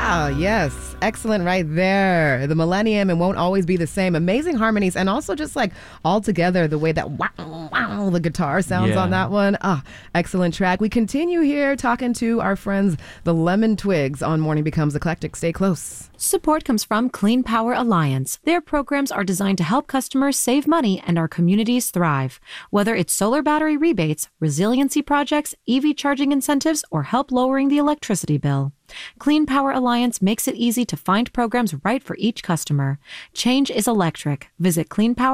Yes. Excellent right there. The Millennium and Won't Always Be the Same. Amazing harmonies, and also just like all together the way that wow, the guitar sounds on that one. Excellent track. We continue here talking to our friends, the Lemon Twigs, on Morning Becomes Eclectic. Stay close. Support comes from Clean Power Alliance. Their programs are designed to help customers save money and our communities thrive. Whether it's solar battery rebates, resiliency projects, EV charging incentives, or help lowering the electricity bill. Clean Power Alliance makes it easy to find programs right for each customer. Change is electric. Visit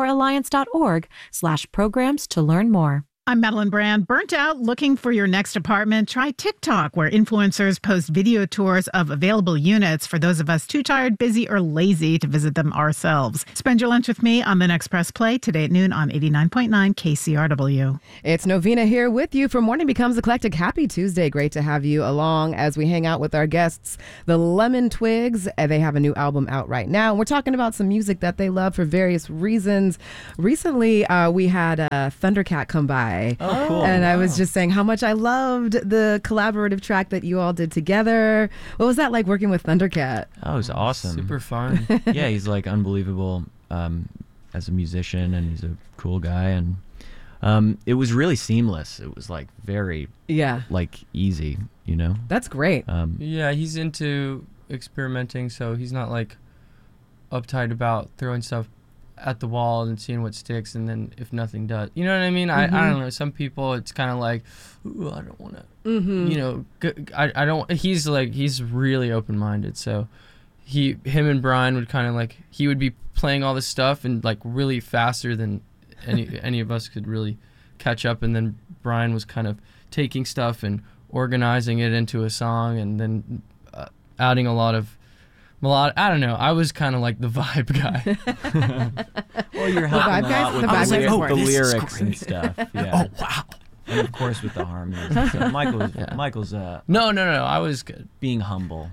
cleanpoweralliance.org/programs to learn more. I'm Madeline Brand. Burnt out looking for your next apartment? Try TikTok, where influencers post video tours of available units for those of us too tired, busy, or lazy to visit them ourselves. Spend your lunch with me on the next Press Play today at noon on 89.9 KCRW. It's Novena here with you for Morning Becomes Eclectic. Happy Tuesday. Great to have you along as we hang out with our guests, the Lemon Twigs. They have a new album out right now. We're talking about some music that they love for various reasons. Recently, we had Thundercat come by. Oh, cool. And I was just saying how much I loved the collaborative track that you all did together. What was that like working with Thundercat? Oh, it was awesome. Super fun. Yeah, he's like unbelievable as a musician, and he's a cool guy. And it was really seamless. It was like very like easy, you know? That's great. Yeah, he's into experimenting, so he's not like uptight about throwing stuff at the wall and seeing what sticks, and then if nothing does, you know what I mean? I don't know, some people it's kind of like, ooh, I don't want to you know, I don't. He's really open-minded, so him and Brian would kind of like, he would be playing all this stuff and like really faster than any of us could really catch up, and then Brian was kind of taking stuff and organizing it into a song, and then adding a lot of I don't know. I was kind of like the vibe guy. Well, you're helping out with the lyrics and stuff. Yeah. Oh, wow. And of course with the harmonies. So Michael's No, I was good. Being humble.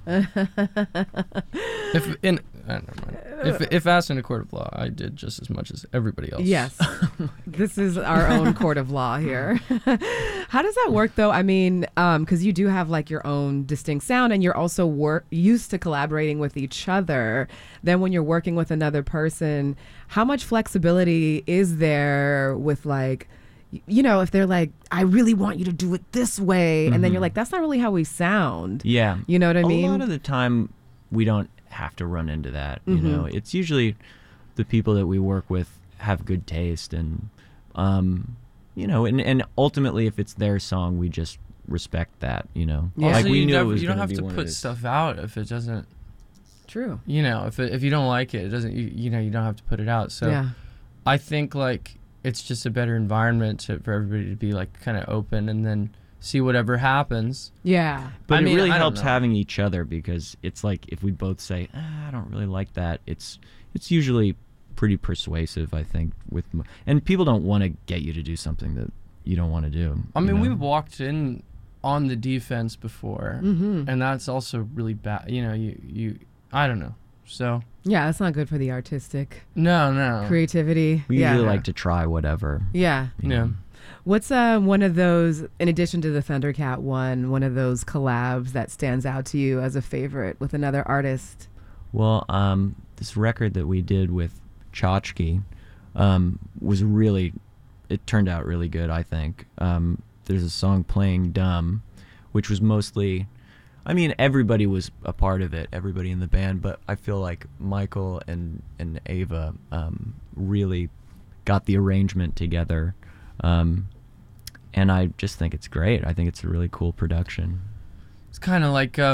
If asked in a court of law, I did just as much as everybody else. Yes. This is our own court of law here. How does that work, though? I mean, because you do have like your own distinct sound, and you're also used to collaborating with each other. Then when you're working with another person, how much flexibility is there with like, you know, if they're like, I really want you to do it this way, and then you're like, that's not really how we sound. Yeah. You know what I mean? A lot of the time, we don't have to run into that. You know, it's usually the people that we work with have good taste, and you know, and ultimately, if it's their song, we just respect that. You know, yeah. Like Also, we knew it was you don't gonna have be to one put of stuff out if it doesn't. True. You know, if you don't like it, it doesn't. You know, you don't have to put it out. So, I think like it's just a better environment for everybody to be like kind of open, and then see whatever happens. Yeah. But it really helps having each other, because it's like if we both say, I don't really like that, it's usually pretty persuasive, I think, and people don't want to get you to do something that you don't want to do. I mean, we've walked in on the defense before, and that's also really bad. You know, you I don't know. So yeah, that's not good for the artistic creativity. We usually like to try whatever. Yeah. You know? What's one of those, in addition to the Thundercat one of those collabs that stands out to you as a favorite with another artist? Well, this record that we did with Chachki was really, it turned out really good, I think. There's a song, Playing Dumb, which was mostly, I mean, everybody was a part of it, everybody in the band, but I feel like Michael and Ava really got the arrangement together. And I just think it's great. I think it's a really cool production. It's kind of like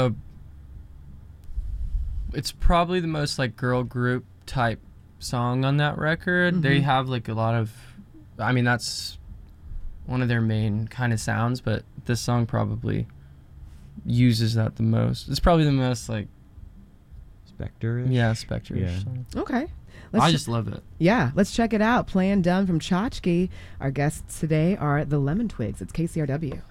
it's probably the most like girl group type song on that record. They have like a lot of, I mean, that's one of their main kind of sounds, but this song probably uses that the most. It's probably the most like Spectre-ish? Yeah, Spectre-ish. Yeah. Song. Okay. I just love it. Yeah, let's check it out. Playing Dumb from Chachki. Our guests today are the Lemon Twigs. It's KCRW.